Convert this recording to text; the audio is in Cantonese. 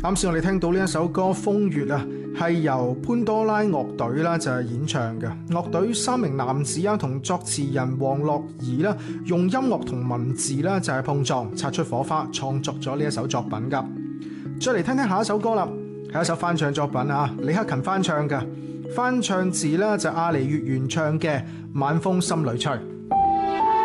啱先我哋聽到呢一首歌《風月》啊，係由潘多拉樂隊啦就係演唱嘅。樂隊3名男子啊同作詞人黃樂兒啦，用音樂同文字啦就係碰撞，擦出火花，創作咗呢一首作品噶。再嚟聽聽下一首歌啦，係一首翻唱作品啊，李克勤翻唱嘅，翻唱自啦就阿尼月原唱嘅《晚風心裏吹》。